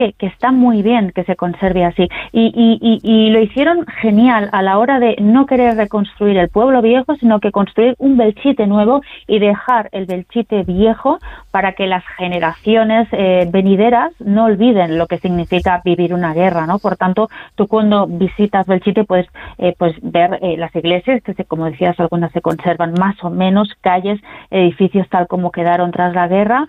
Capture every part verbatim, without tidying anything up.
que, que está muy bien que se conserve así. Y, y, y, y lo hicieron genial a la hora de no querer reconstruir el pueblo viejo, sino que construir un Belchite nuevo y dejar el Belchite viejo para que las generaciones eh, venideras no olviden lo que significa vivir una guerra, ¿no? Por tanto, tú cuando visitas Belchite puedes eh, pues ver eh, las iglesias, que se, como decías, algunas se conservan más o menos, calles, edificios tal como quedaron tras la guerra,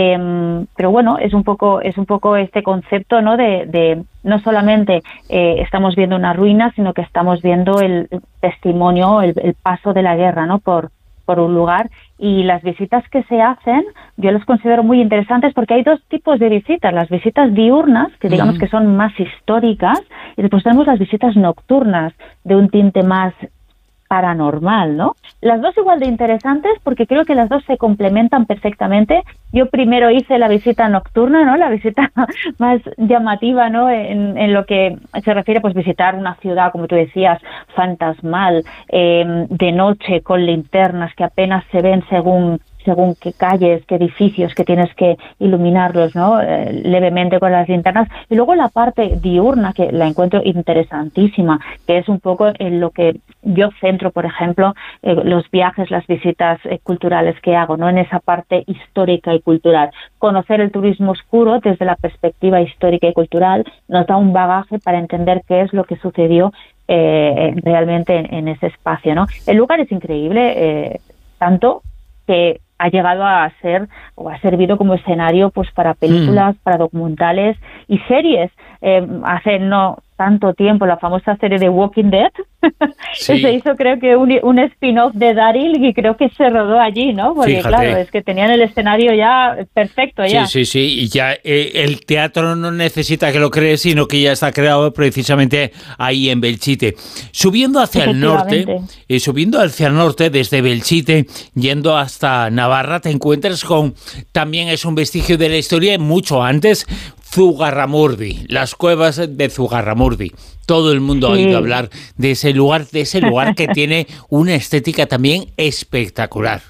eh, pero bueno, es un poco es un poco este concepto, ¿no? De, de no solamente eh, estamos viendo una ruina, sino que estamos viendo el testimonio, el, el paso de la guerra, ¿no? Por por un lugar, y las visitas que se hacen yo las considero muy interesantes porque hay dos tipos de visitas: las visitas diurnas, que digamos mm. que son más históricas, y después tenemos las visitas nocturnas de un tinte más paranormal, ¿no? Las dos igual de interesantes porque creo que las dos se complementan perfectamente. Yo primero hice la visita nocturna, ¿no? La visita más llamativa, ¿no? En, en lo que se refiere, pues visitar una ciudad, como tú decías, fantasmal, eh, de noche, con linternas que apenas se ven según según qué calles, qué edificios, que tienes que iluminarlos, ¿no? Eh, levemente con las linternas. Y luego la parte diurna, que la encuentro interesantísima, que es un poco en lo que yo centro, por ejemplo, eh, los viajes, las visitas eh, culturales que hago, ¿no? En esa parte histórica y cultural. Conocer el turismo oscuro desde la perspectiva histórica y cultural nos da un bagaje para entender qué es lo que sucedió eh, realmente en, en ese espacio, ¿no? El lugar es increíble, eh, tanto que ha llegado a ser o ha servido como escenario pues para películas, mm. para documentales y series. Eh, hace no tanto tiempo la famosa serie de Walking Dead, sí. que se hizo creo que un, un spin-off de Daryl y creo que se rodó allí, ¿no? Porque Fíjate. claro, es que tenían el escenario ya perfecto ya. Sí, sí, sí, y ya eh, el teatro no necesita que lo crees, sino que ya está creado precisamente ahí en Belchite. Subiendo hacia el norte, eh, subiendo hacia el norte desde Belchite, yendo hasta Navarra, te encuentras con, también es un vestigio de la historia mucho antes, Zugarramurdi, las cuevas de Zugarramurdi. Todo el mundo sí. ha oído hablar de ese lugar, de ese lugar que tiene una estética también espectacular.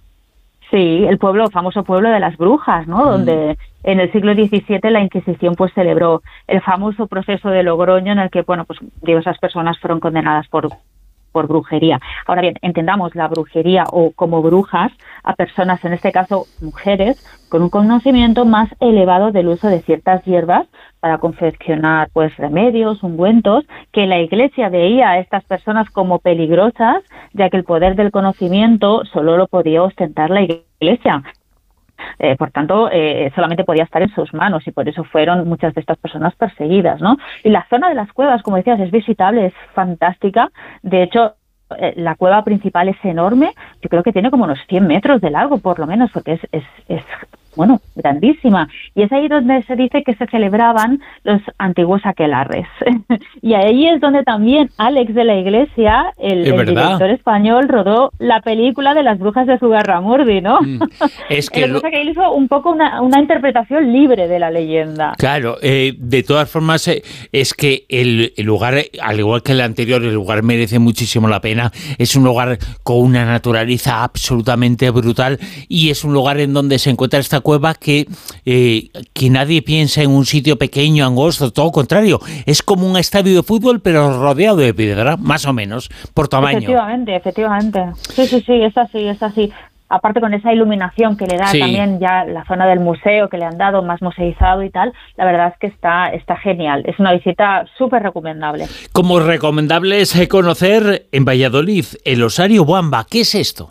Sí, el pueblo, famoso pueblo de las brujas, ¿no? Mm. Donde en el siglo diecisiete la Inquisición pues celebró el famoso proceso de Logroño, en el que, bueno, pues diversas personas fueron condenadas por por brujería. Ahora bien, entendamos la brujería o como brujas a personas, en este caso mujeres, con un conocimiento más elevado del uso de ciertas hierbas para confeccionar pues remedios, ungüentos, que la Iglesia veía a estas personas como peligrosas, ya que el poder del conocimiento solo lo podía ostentar la Iglesia. Eh, por tanto, eh, solamente podía estar en sus manos y por eso fueron muchas de estas personas perseguidas, ¿no? Y la zona de las cuevas, como decías, es visitable, es fantástica. De hecho, eh, la cueva principal es enorme. Yo creo que tiene como unos cien metros de largo, por lo menos, porque es, es, es bueno, grandísima. Y es ahí donde se dice que se celebraban los antiguos aquelarres. Y ahí es donde también Àlex de la Iglesia, el, el director español, rodó la película de las brujas de Zugarramurdi, ¿no? Mm, es que, lo... que él hizo un poco una, una interpretación libre de la leyenda. Claro, eh, de todas formas, eh, es que el, el lugar, al igual que el anterior, el lugar merece muchísimo la pena. Es un lugar con una naturaleza absolutamente brutal y es un lugar en donde se encuentra esta cueva que, eh, que nadie piensa en un sitio pequeño, angosto, todo lo contrario. Es como un estadio de fútbol, pero rodeado de piedra, más o menos, por tamaño. Efectivamente, efectivamente. Sí, sí, sí, es así, es así. Aparte con esa iluminación que le da sí. también ya la zona del museo, que le han dado más museizado y tal, la verdad es que está, está genial. Es una visita súper recomendable. Como recomendable es conocer en Valladolid el Osario Wamba. ¿Qué es esto?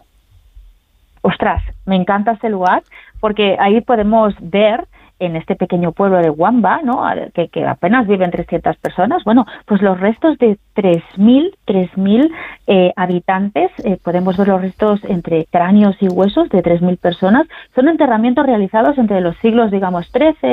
Ostras, me encanta este lugar porque ahí podemos ver en este pequeño pueblo de Wamba, ¿no? que, que apenas viven trescientas personas, bueno, pues los restos de tres mil eh, habitantes, eh, podemos ver los restos entre cráneos y huesos de tres mil personas, son enterramientos realizados entre los siglos, digamos, trece,